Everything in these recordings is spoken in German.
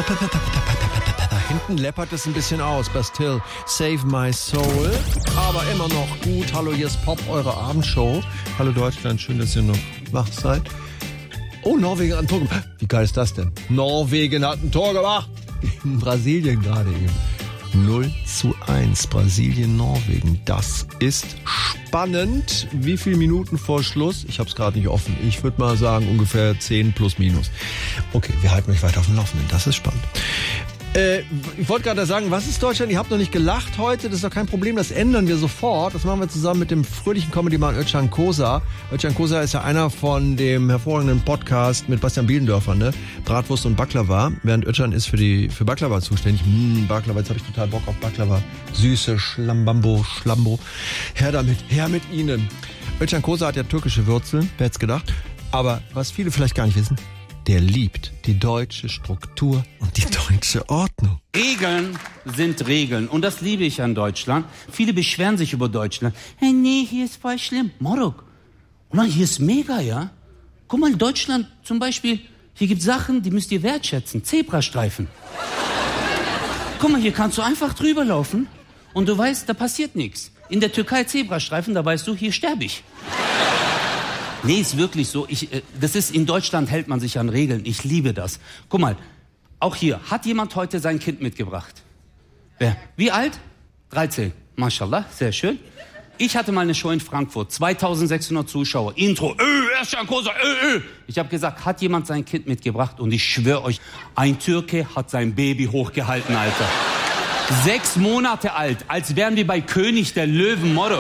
Hinten läppert es ein bisschen aus. Bastille, Save My Soul. Aber immer noch gut. Hallo, hier ist Pop, eure Abendshow. Hallo Deutschland, schön, dass ihr noch wach seid. Oh, Norwegen hat ein Tor gemacht. Wie geil ist das denn? Norwegen hat ein Tor gemacht. In Brasilien gerade eben. 0:1. Brasilien, Norwegen. Das ist spannend. Wie viele Minuten vor Schluss? Ich habe es gerade nicht offen. Ich würde mal sagen ungefähr 10 plus minus. Okay, wir halten euch weiter auf dem Laufenden. Das ist spannend. Ich wollte gerade sagen, was ist Deutschland? Ihr habt noch nicht gelacht heute, das ist doch kein Problem, das ändern wir sofort. Das machen wir zusammen mit dem fröhlichen Comedy-Mann Özcan Kosa. Özcan Kosa ist ja einer von dem hervorragenden Podcast mit Bastian Bielendörfer, ne? Bratwurst und Baklava. Während Özcan ist für Baklava zuständig. Baklava, jetzt habe ich total Bock auf Baklava. Süße Schlambo. Her mit Ihnen. Özcan Kosa hat ja türkische Wurzeln, wer hätte es gedacht. Aber was viele vielleicht gar nicht wissen, der liebt die deutsche Struktur und die deutsche Ordnung. Regeln sind Regeln und das liebe ich an Deutschland. Viele beschweren sich über Deutschland. Hey, nee, hier ist voll schlimm. Morok, hier ist mega, ja? Guck mal, Deutschland zum Beispiel, hier gibt Sachen, die müsst ihr wertschätzen. Zebrastreifen. Guck mal, hier kannst du einfach drüber laufen und du weißt, da passiert nichts. In der Türkei Zebrastreifen, da weißt du, hier sterbe ich. Nee, ist wirklich so. In Deutschland hält man sich an Regeln. Ich liebe das. Guck mal, auch hier, hat jemand heute sein Kind mitgebracht? Wer? Wie alt? 13. Mashallah, sehr schön. Ich hatte mal eine Show in Frankfurt, 2600 Zuschauer. Intro, Özcan Kosa, Ich habe gesagt, hat jemand sein Kind mitgebracht? Und ich schwöre euch, ein Türke hat sein Baby hochgehalten, Alter. 6 Monate alt, als wären wir bei König der Löwen, Motto.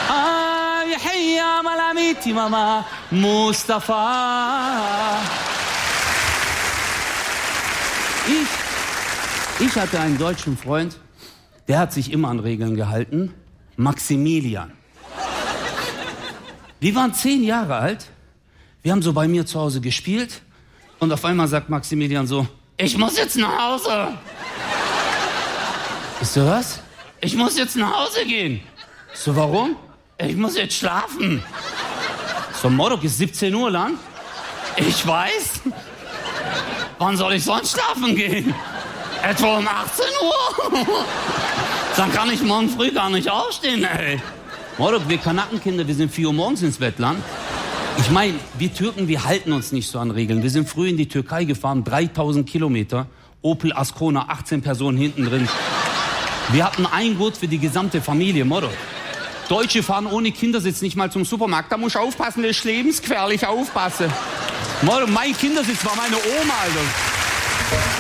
Mama Mustafa. Ich hatte einen deutschen Freund, der hat sich immer an Regeln gehalten. Maximilian. Wir waren 10 Jahre alt. Wir haben so bei mir zu Hause gespielt. Und auf einmal sagt Maximilian so, ich muss jetzt nach Hause. Ich so, was? Ich muss jetzt nach Hause gehen. Ich so, warum? Ich muss jetzt schlafen. So, Morok ist 17 Uhr lang. Ich weiß. Wann soll ich sonst schlafen gehen? Etwa um 18 Uhr. Dann kann ich morgen früh gar nicht aufstehen, ey. Morok, wir Kanackenkinder, wir sind 4 Uhr morgens ins Bett lang. Ich meine, wir Türken, wir halten uns nicht so an Regeln. Wir sind früh in die Türkei gefahren, 3000 Kilometer. Opel Ascona, 18 Personen hinten drin. Wir hatten ein Gurt für die gesamte Familie, Morok. Deutsche fahren ohne Kindersitz nicht mal zum Supermarkt. Da muss ich aufpassen, das ist lebensgefährlich, aufpassen. Mein Kindersitz war meine Oma, Alter.